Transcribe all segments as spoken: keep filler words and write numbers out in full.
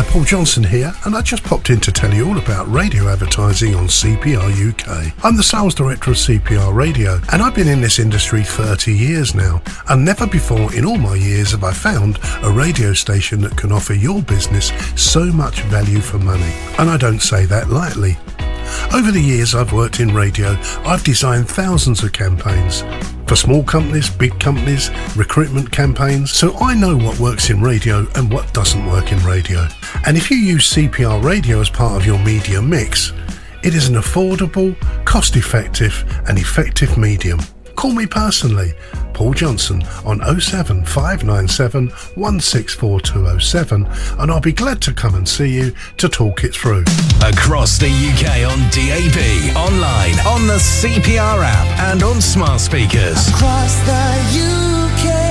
Hi, Paul Johnson here, and I just popped in to tell you all about radio advertising on C P R U K. I'm the sales director of C P R Radio, and I've been in this industry thirty years now, and never before in all my years have I found a radio station that can offer your business so much value for money. And I don't say that lightly. Over the years I've worked in radio, I've designed thousands of campaigns. For small companies, big companies, recruitment campaigns, so I know what works in radio and what doesn't work in radio. And if you use C P R Radio as part of your media mix, it is an affordable, cost-effective and effective medium. Call me personally, Paul Johnson, on oh seven five nine seven one six four two oh seven, and I'll be glad to come and see you to talk it through. Across the U K on D A B, online, on the C P R app and on smart speakers. Across the U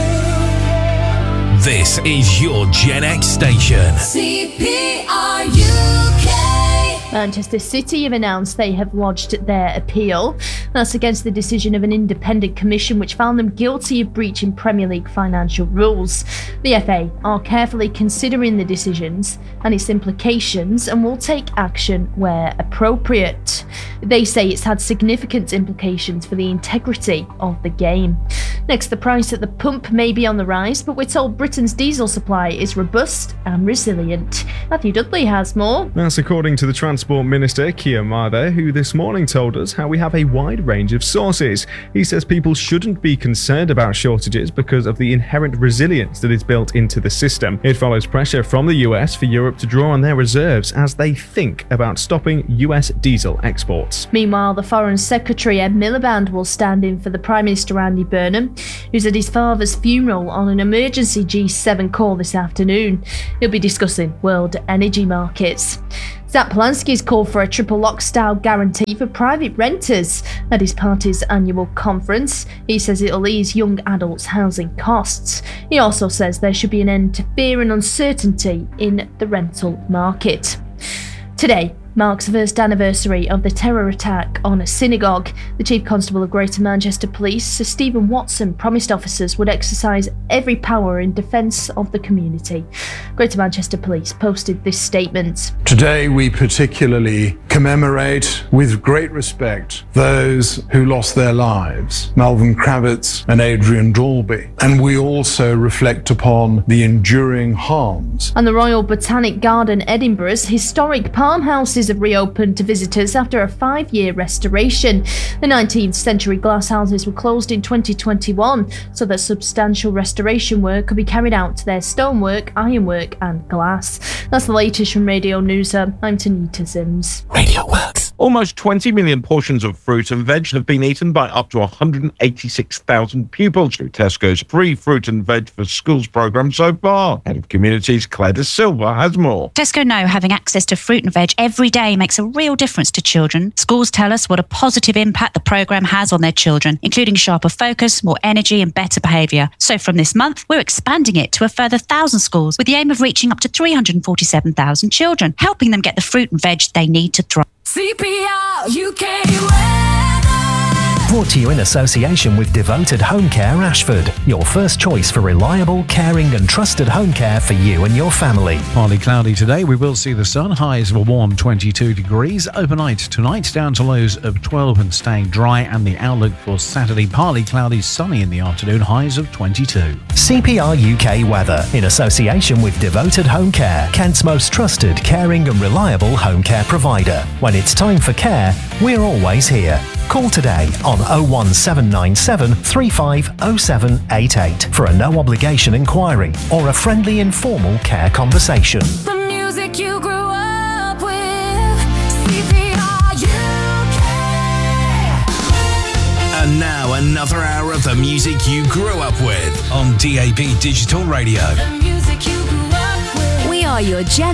K. This is your Gen X station. C P R U K. Manchester City have announced they have lodged their appeal. That's against the decision of an independent commission which found them guilty of breaching Premier League financial rules. The F A are carefully considering the decisions and its implications and will take action where appropriate. They say it's had significant implications for the integrity of the game. Next, the price at the pump may be on the rise, but we're told Britain's diesel supply is robust and resilient. Matthew Dudley has more. That's according to the Transport Minister, Keir Mather, who this morning told us how we have a wide range of sources. He says people shouldn't be concerned about shortages because of the inherent resilience that is built into the system. It follows pressure from the U S for Europe to draw on their reserves as they think about stopping U S diesel exports. Meanwhile, the Foreign Secretary Ed Miliband will stand in for the Prime Minister Andy Burnham, who's at his father's funeral on an emergency G seven call this afternoon. He'll be discussing world energy markets. Zach Polanski's called for a triple lock-style guarantee for private renters at his party's annual conference. He says it'll ease young adults' housing costs. He also says there should be an end to fear and uncertainty in the rental market. Today marks the first anniversary of the terror attack on a synagogue. The Chief Constable of Greater Manchester Police, Sir Stephen Watson, promised officers would exercise every power in defence of the community. Greater Manchester Police posted this statement. Today we particularly commemorate with great respect those who lost their lives, Malvern Kravitz and Adrian Dalby, and we also reflect upon the enduring harms. And the Royal Botanic Garden Edinburgh's historic palm houses have reopened to visitors after a five-year restoration. The nineteenth century glass houses were closed in twenty twenty-one so that substantial restoration work could be carried out to their stonework, ironwork and glass. That's the latest from Radio News Hub. I'm Tanita Sims. Radio Works. Almost twenty million portions of fruit and veg have been eaten by up to one hundred eighty-six thousand pupils through Tesco's free fruit and veg for schools programme so far. Head of Communities Claire De Silva has more. Tesco know having access to fruit and veg every day makes a real difference to children. Schools tell us what a positive impact the programme has on their children, including sharper focus, more energy and better behaviour. So from this month, we're expanding it to a further one thousand schools with the aim of reaching up to three hundred forty-seven thousand children, helping them get the fruit and veg they need to thrive. C P R U K weather. Brought to you in association with Devoted Home Care Ashford, your first choice for reliable, caring and trusted home care for you and your family. Partly cloudy today, we will see the sun, highs of a warm twenty-two degrees. Overnight tonight, down to lows of twelve and staying dry, and the outlook for Saturday, partly cloudy, sunny in the afternoon, highs of twenty-two. C P R U K weather in association with Devoted Home Care, Kent's most trusted, caring and reliable home care provider. When it's time for care, we're always here. Call today on oh one seven nine seven three five oh seven eight eight for a no-obligation inquiry or a friendly informal care conversation. The music you grew up with, C P R U K. And now another hour of the music you grew up with on D A B Digital Radio. The music you grew up with. We are your Gen